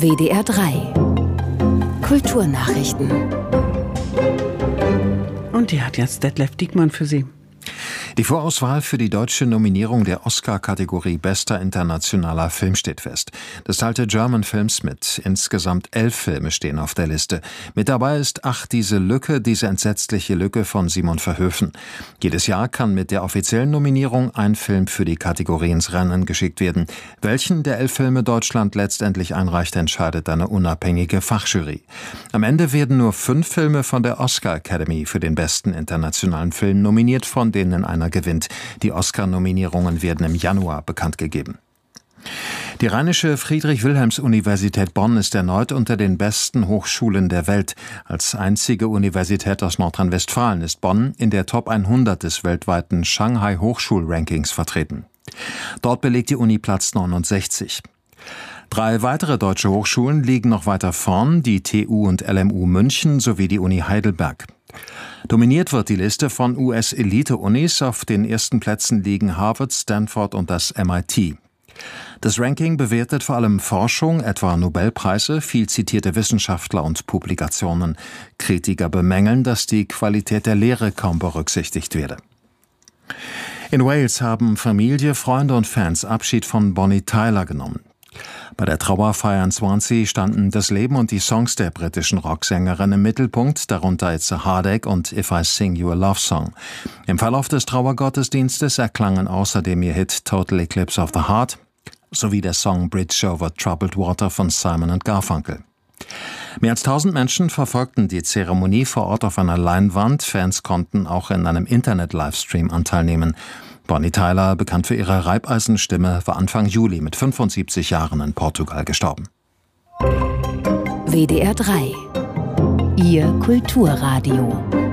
WDR 3 Kulturnachrichten. Und die hat jetzt Detlef Diekmann für Sie. Die Vorauswahl für die deutsche Nominierung der Oscar-Kategorie Bester internationaler Film steht fest. Das teilte German Films mit. Insgesamt 11 Filme stehen auf der Liste. Mit dabei ist Ach, diese entsetzliche Lücke von Simon Verhoeven. Jedes Jahr kann mit der offiziellen Nominierung ein Film für die Kategorie ins Rennen geschickt werden. Welchen der 11 Filme Deutschland letztendlich einreicht, entscheidet eine unabhängige Fachjury. Am Ende werden nur 5 Filme von der Oscar Academy für den besten internationalen Film nominiert, von denen einer gewinnt. Die Oscar-Nominierungen werden im Januar bekannt gegeben. Die Rheinische Friedrich-Wilhelms-Universität Bonn ist erneut unter den besten Hochschulen der Welt. Als einzige Universität aus Nordrhein-Westfalen ist Bonn in der Top 100 des weltweiten Shanghai Hochschul-Rankings vertreten. Dort belegt die Uni Platz 69. 3 weitere deutsche Hochschulen liegen noch weiter vorn, die TU und LMU München sowie die Uni Heidelberg. Dominiert wird die Liste von US-Elite-Unis. Auf den ersten Plätzen liegen Harvard, Stanford und das MIT. Das Ranking bewertet vor allem Forschung, etwa Nobelpreise, viel zitierte Wissenschaftler und Publikationen. Kritiker bemängeln, dass die Qualität der Lehre kaum berücksichtigt werde. In Wales haben Familie, Freunde und Fans Abschied von Bonnie Tyler genommen. Bei der Trauerfeier in Swansea standen das Leben und die Songs der britischen Rocksängerin im Mittelpunkt, darunter It's a Heartache und If I Sing You a Love Song. Im Verlauf des Trauergottesdienstes erklangen außerdem ihr Hit Total Eclipse of the Heart sowie der Song Bridge Over Troubled Water von Simon & Garfunkel. Mehr als 1000 Menschen verfolgten die Zeremonie vor Ort auf einer Leinwand. Fans konnten auch in einem Internet-Livestream Anteil nehmen. Bonnie Tyler, bekannt für ihre Reibeisenstimme, war Anfang Juli mit 75 Jahren in Portugal gestorben. WDR 3 Ihr Kulturradio.